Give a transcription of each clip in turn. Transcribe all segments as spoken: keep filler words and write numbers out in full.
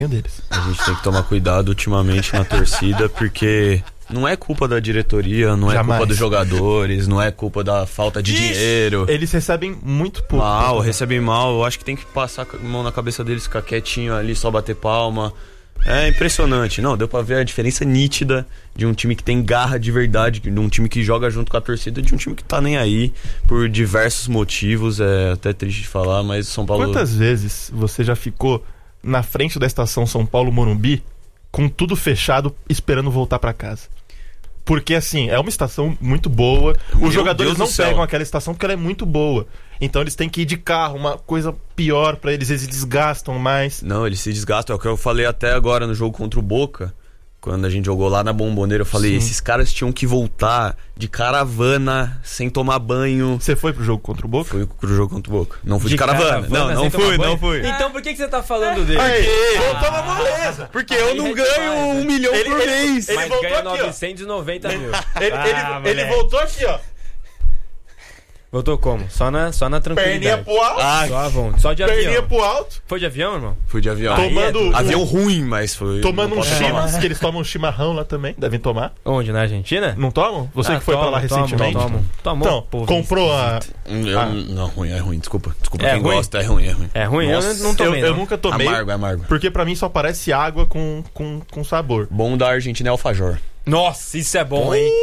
deles. A gente tem que tomar cuidado ultimamente na torcida, porque não é culpa da diretoria, não Jamais. é culpa dos jogadores, não é culpa da falta de Ixi, dinheiro. Eles recebem muito pouco. Mal, recebem mal. Eu acho que tem que passar a mão na cabeça deles, ficar quietinho ali, só bater palma. É impressionante. Não, deu pra ver a diferença nítida de um time que tem garra de verdade, de um time que joga junto com a torcida, de um time que tá nem aí por diversos motivos. É até triste de falar, mas São Paulo... Quantas vezes você já ficou na frente da estação São Paulo Morumbi com tudo fechado, esperando voltar pra casa? Porque assim, é uma estação muito boa. Meu Os jogadores Deus não do céu. pegam aquela estação porque ela é muito boa. Então eles têm que ir de carro, uma coisa pior pra eles, eles desgastam mais. Não, eles se desgastam. É o que eu falei até agora no jogo contra o Boca. Quando a gente jogou lá na Bomboneira, eu falei, Sim. esses caras tinham que voltar de caravana, sem tomar banho. Você foi pro jogo contra o Boca? Fui pro jogo contra o Boca. Não fui de, De caravana. caravana, Não, não sem tomar fui, banho? não fui. Então por que, que você tá falando dele? Aí, Ah. voltou uma moleza. Porque eu não ganho um milhão Ele- por ele- mês. ele Mas voltou ganha aqui, ó. novecentos e noventa mil. Ele, Ah, ele, ele moleque. voltou aqui, ó. Voltou como? Só na, só na Perninha tranquilidade. pro alto. Ah, Só a vontade. Só de Perninha avião. pro alto. Foi de avião, irmão? fui de avião. Aí Tomando é do- Avião ruim, mas foi. Tomando não um posso falar. chimas, que eles tomam um chimarrão lá também. Devem tomar. Onde? Na Argentina? Não tomam? Você Ah, que foi pra tomo, lá tomo, recentemente. tomo. Tomou, Então, pô, comprou a... Eu- Ah. Não, ruim, é ruim, desculpa. Desculpa, É quem ruim? gosta, é ruim, é ruim. É ruim? Nossa. Eu não Eu, tomei, eu não. nunca tomei, Amargo, é amargo. porque pra mim só parece água com, com, com sabor. Bom da Argentina é alfajor. Nossa, isso é bom, hein?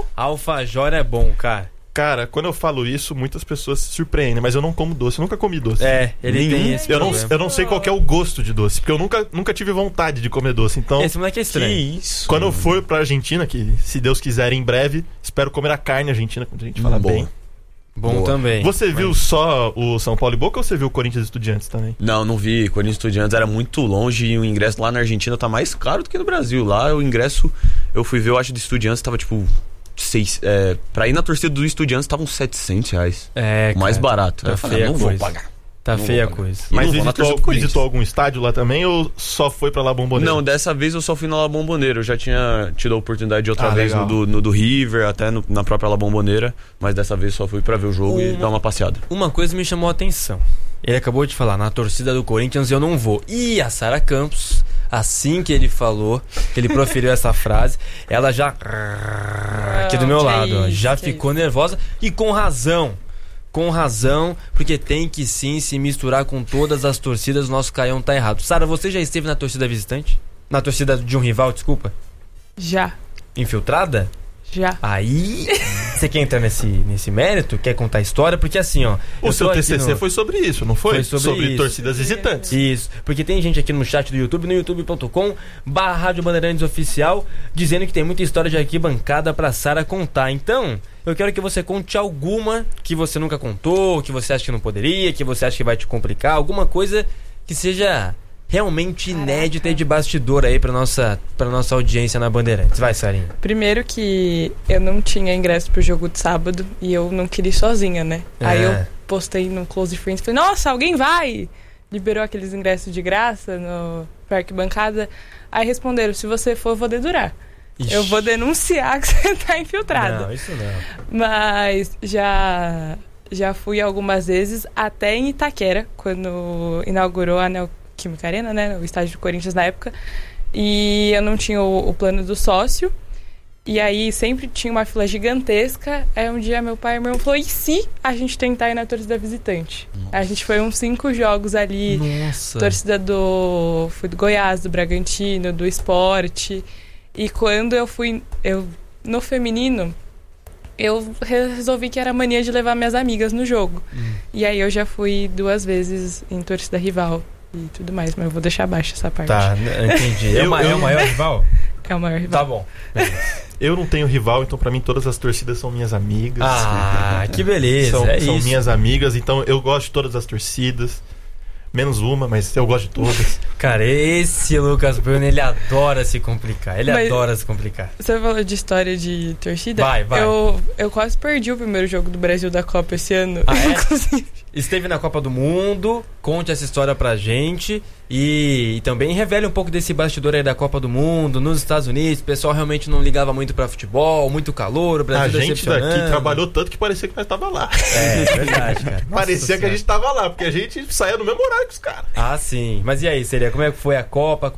Alfajor é bom, cara. Cara, quando eu falo isso, muitas pessoas se surpreendem, mas eu não como doce, eu nunca comi doce. É, ele Nenhum. tem esse Eu não, problema. eu não sei qual que é o gosto de doce, porque eu nunca, nunca tive vontade de comer doce. Então, Esse moleque é estranho. isso? quando eu for pra Argentina, que se Deus quiser em breve, espero comer a carne argentina, quando a gente fala Boa. bem. Bom Boa. também. Você viu só o São Paulo e Boca ou você viu o Corinthians e Estudiantes também? Não, não vi. Corinthians Estudiantes era muito longe e o ingresso lá na Argentina tá mais caro do que no Brasil. Lá o ingresso, eu fui ver, eu acho, do Estudiantes tava tipo. Seis, é, pra ir na torcida do Estudiantes estavam setecentos reais. É, O mais cara, barato. Tá Aí eu falei, feia a não vou coisa. pagar. Tá Não feia a vou pagar. coisa. E Mas não vou na torcida visitou, do Corinthians. visitou algum estádio lá também ou só foi pra lá Bomboneira? Não, dessa vez eu só fui na La Bombonera. Eu já tinha tido a oportunidade de outra Ah, vez no legal. do, no do River, até no- na própria La Bombonera. Mas dessa vez só fui pra ver o jogo e Uma- dar uma passeada. Uma coisa me chamou a atenção. Ele acabou de falar, na torcida do Corinthians eu não vou. E a Sara Campos, assim que ele falou, que ele proferiu essa frase, ela já... Aqui do meu que lado, ó, isso, já que ficou nervosa. E com razão. Com razão, porque tem que sim se misturar com todas as torcidas. O nosso Caião tá errado. Sara, você já esteve na torcida visitante? Na torcida de um rival, desculpa? Já, Infiltrada? já. Aí, você quer entrar nesse, nesse mérito? Quer contar a história? Porque assim, ó... O eu seu tô aqui T C C no- foi sobre isso, não foi? Foi sobre isso. torcidas visitantes. Isso, porque tem gente aqui no chat do YouTube, no youtube ponto com barra Rádio Bandeirantes Oficial, dizendo que tem muita história de arquibancada pra Sara contar. Então, eu quero que você conte alguma que você nunca contou, que você acha que não poderia, que você acha que vai te complicar, alguma coisa que seja realmente inédita e de bastidor aí pra nossa, pra nossa audiência na Bandeirantes. Vai, Sarinha. Primeiro que eu não tinha ingresso pro jogo de sábado e eu não queria ir sozinha, né? Aí É. eu postei no Close Friends, falei, nossa, alguém vai? Liberou aqueles ingressos de graça no Parque Bancada. Aí responderam, se você for, eu vou dedurar. Ixi. Eu vou denunciar que você tá infiltrado. Não, isso não. Mas já, já fui algumas vezes, até em Itaquera, quando inaugurou a Neoquímica Arena, né? O estádio do Corinthians na época. E eu não tinha o, o plano do sócio. E aí sempre tinha uma fila gigantesca. Aí um dia meu pai e meu irmão falaram, e se a gente tentar ir na torcida visitante? A gente foi uns cinco jogos ali. Nossa. Torcida do... Fui do Goiás, do Bragantino, do Sport. E quando eu fui... Eu, no feminino, eu resolvi que era mania de levar minhas amigas no jogo. Hum. E aí eu já fui duas vezes em torcida rival e tudo mais. Mas eu vou deixar abaixo essa parte. Tá, né, entendi. É, Eu- o ma- é eu- o maior rival? É o maior rival. Tá bom. Eu não tenho rival, então pra mim todas as torcidas são minhas amigas. Ah, que beleza. são é são isso. minhas amigas, então eu gosto de todas as torcidas. Menos uma, mas eu gosto de todas. Cara, esse Lucas Bruno, ele adora se complicar. Ele Mas- adora se complicar. Você falou de história de torcida? Vai, vai. Eu, eu quase perdi o primeiro jogo do Brasil da Copa esse ano. Ah, é? Inclusive. esteve na Copa do Mundo, conte essa história pra gente e, e também revele um pouco desse bastidor aí da Copa do Mundo nos Estados Unidos. O pessoal realmente não ligava muito pra futebol, muito calor, o Brasil A gente decepcionando. daqui trabalhou tanto que parecia que nós tava lá. É, é verdade, cara. Nossa parecia Senhora. que a gente tava lá, porque a gente saía no mesmo horário que os caras. Ah, sim. Mas e aí, Seria, como é que foi a Copa?